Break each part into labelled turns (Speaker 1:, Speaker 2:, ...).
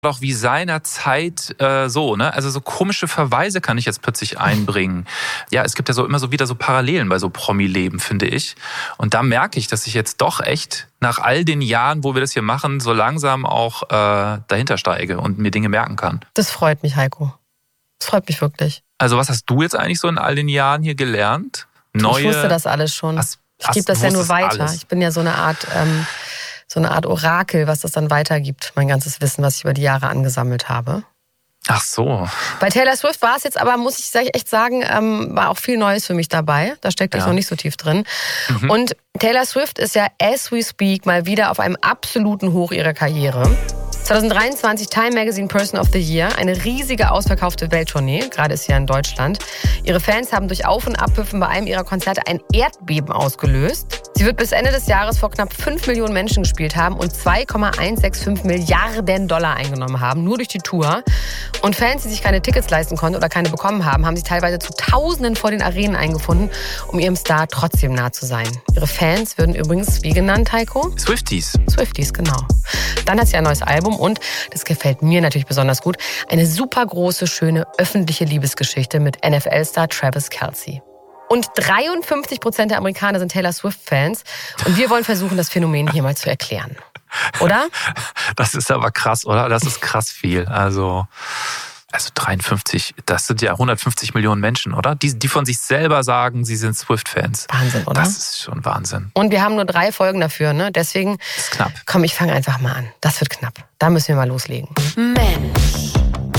Speaker 1: doch wie seinerzeit Also so komische Verweise kann ich jetzt plötzlich einbringen. Ja, es gibt ja so immer so wieder so Parallelen bei so Promi-Leben, finde ich. Und da merke ich, dass ich jetzt doch echt nach all den Jahren, wo wir das hier machen, so langsam auch dahinter steige und mir Dinge merken kann.
Speaker 2: Das freut mich, Heiko. Das freut mich wirklich.
Speaker 1: Also was hast du jetzt eigentlich so in all den Jahren hier gelernt?
Speaker 2: Ich wusste das alles schon. Ich gebe das ja nur weiter. Alles. Ich bin ja so eine Art Orakel, was das dann weitergibt. Mein ganzes Wissen, was ich über die Jahre angesammelt habe.
Speaker 1: Ach so.
Speaker 2: Bei Taylor Swift war es jetzt aber, muss ich echt sagen, war auch viel Neues für mich dabei. Da steckte ich noch nicht so tief drin. Und Taylor Swift ist ja, as we speak, mal wieder auf einem absoluten Hoch ihrer Karriere. 2023 Time Magazine Person of the Year, eine riesige ausverkaufte Welttournee, gerade ist sie ja in Deutschland. Ihre Fans haben durch Auf- und Abhüpfen bei einem ihrer Konzerte ein Erdbeben ausgelöst. Sie wird bis Ende des Jahres vor knapp 5 Millionen Menschen gespielt haben und 2,165 Milliarden Dollar eingenommen haben, nur durch die Tour. Und Fans, die sich keine Tickets leisten konnten oder keine bekommen haben, haben sich teilweise zu Tausenden vor den Arenen eingefunden, um ihrem Star trotzdem nah zu sein. Ihre Fans würden übrigens, wie genannt, Heiko?
Speaker 1: Swifties.
Speaker 2: Swifties, genau. Dann hat sie ein neues Album und, das gefällt mir natürlich besonders gut, eine super große, schöne öffentliche Liebesgeschichte mit NFL-Star Travis Kelce. Und 53% der Amerikaner sind Taylor Swift-Fans. Und wir wollen versuchen, das Phänomen hier mal zu erklären. Oder?
Speaker 1: Das ist aber krass, oder? Das ist krass viel. Also 53, das sind ja 150 Millionen Menschen, oder? Die von sich selber sagen, sie sind Swift-Fans.
Speaker 2: Wahnsinn, oder?
Speaker 1: Das ist schon Wahnsinn.
Speaker 2: Und wir haben nur 3 Folgen dafür, ne? Deswegen,
Speaker 1: das ist knapp.
Speaker 2: Komm, ich fange einfach mal an. Das wird knapp. Da müssen wir mal loslegen. Mensch.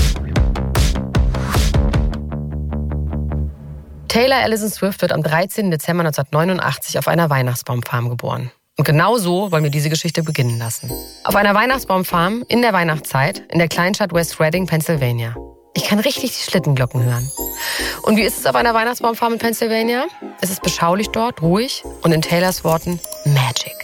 Speaker 2: Taylor Allison Swift wird am 13. Dezember 1989 auf einer Weihnachtsbaumfarm geboren. Und genau so wollen wir diese Geschichte beginnen lassen. Auf einer Weihnachtsbaumfarm in der Weihnachtszeit in der Kleinstadt West Reading, Pennsylvania. Ich kann richtig die Schlittenglocken hören. Und wie ist es auf einer Weihnachtsbaumfarm in Pennsylvania? Es ist beschaulich dort, ruhig und in Taylors Worten Magic.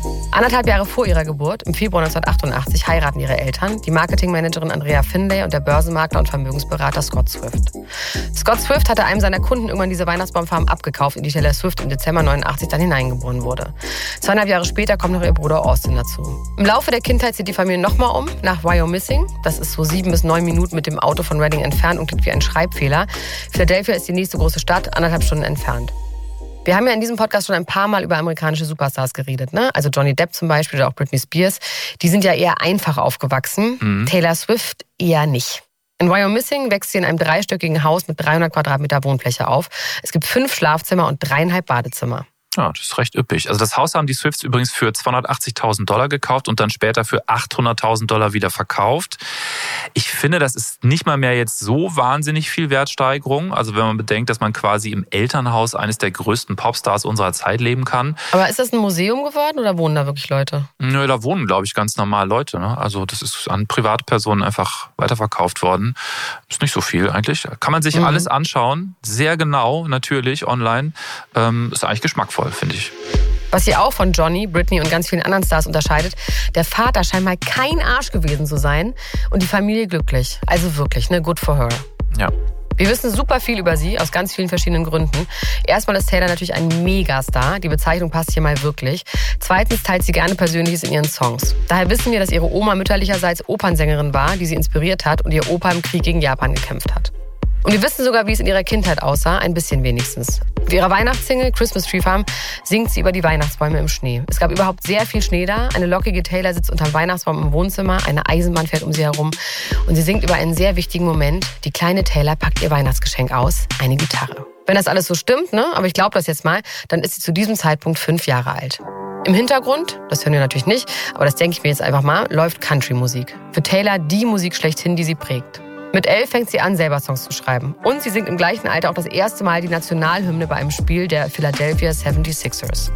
Speaker 2: 1,5 Jahre vor ihrer Geburt, im Februar 1988, heiraten ihre Eltern, die Marketingmanagerin Andrea Finlay und der Börsenmakler und Vermögensberater Scott Swift. Scott Swift hatte einem seiner Kunden irgendwann diese Weihnachtsbaumfarm abgekauft, in die Taylor Swift im Dezember 89 dann hineingeboren wurde. 2,5 Jahre später kommt noch ihr Bruder Austin dazu. Im Laufe der Kindheit zieht die Familie nochmal um, nach Wyomissing. Das ist so 7 bis 9 Minuten mit dem Auto von Reading entfernt und klingt wie ein Schreibfehler. Philadelphia ist die nächste große Stadt, 1,5 Stunden entfernt. Wir haben ja in diesem Podcast schon ein paar Mal über amerikanische Superstars geredet, ne? Also Johnny Depp zum Beispiel oder auch Britney Spears. Die sind ja eher einfach aufgewachsen. Taylor Swift eher nicht. In Wyomissing wächst sie in einem 3-stöckigen Haus mit 300 Quadratmeter Wohnfläche auf. Es gibt 5 Schlafzimmer und 3,5 Badezimmer. Ja,
Speaker 1: das ist recht üppig. Also das Haus haben die Swifts übrigens für $280.000 gekauft und dann später für $800.000 wieder verkauft. Ich finde, das ist nicht mal mehr jetzt so wahnsinnig viel Wertsteigerung. Also wenn man bedenkt, dass man quasi im Elternhaus eines der größten Popstars unserer Zeit leben kann.
Speaker 2: Aber ist das ein Museum geworden oder wohnen da wirklich Leute?
Speaker 1: Nö, da wohnen, glaube ich, ganz normal Leute. Ne? Also das ist an Privatpersonen einfach weiterverkauft worden. Ist nicht so viel eigentlich. Kann man sich alles anschauen. Sehr genau, natürlich, online. Ist eigentlich geschmackvoll, finde ich.
Speaker 2: Was sie auch von Johnny, Britney und ganz vielen anderen Stars unterscheidet, der Vater scheint mal kein Arsch gewesen zu sein und die Familie glücklich. Also wirklich, ne, good for her.
Speaker 1: Ja.
Speaker 2: Wir wissen super viel über sie, aus ganz vielen verschiedenen Gründen. Erstmal ist Taylor natürlich ein Megastar. Die Bezeichnung passt hier mal wirklich. Zweitens teilt sie gerne Persönliches in ihren Songs. Daher wissen wir, dass ihre Oma mütterlicherseits Opernsängerin war, die sie inspiriert hat und ihr Opa im Krieg gegen Japan gekämpft hat. Und wir wissen sogar, wie es in ihrer Kindheit aussah, ein bisschen wenigstens. Für ihre Weihnachtssingle Christmas Tree Farm singt sie über die Weihnachtsbäume im Schnee. Es gab überhaupt sehr viel Schnee da. Eine lockige Taylor sitzt unterm Weihnachtsbaum im Wohnzimmer, eine Eisenbahn fährt um sie herum und sie singt über einen sehr wichtigen Moment. Die kleine Taylor packt ihr Weihnachtsgeschenk aus, eine Gitarre. Wenn das alles so stimmt, ne, aber ich glaube das jetzt mal, dann ist sie zu diesem Zeitpunkt 5 Jahre alt. Im Hintergrund, das hören wir natürlich nicht, aber das denke ich mir jetzt einfach mal, läuft Country-Musik. Für Taylor die Musik schlechthin, die sie prägt. Mit 11 fängt sie an, selber Songs zu schreiben. Und sie singt im gleichen Alter auch das erste Mal die Nationalhymne bei einem Spiel der Philadelphia 76ers.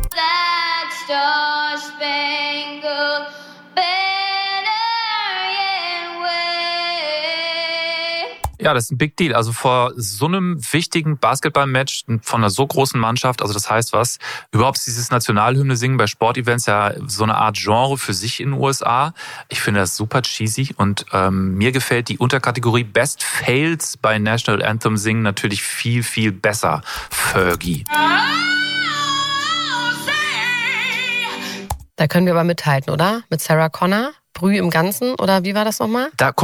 Speaker 1: Ja, das ist ein Big Deal. Also vor so einem wichtigen Basketball-Match von einer so großen Mannschaft, also das heißt was, überhaupt dieses Nationalhymne singen bei Sportevents ja so eine Art Genre für sich in den USA. Ich finde das super cheesy und mir gefällt die Unterkategorie Best Fails bei National Anthem singen natürlich viel, viel besser. Fergie.
Speaker 2: Da können wir aber mithalten, oder? Mit Sarah Connor. Brühe im Ganzen oder wie war das nochmal?
Speaker 1: Da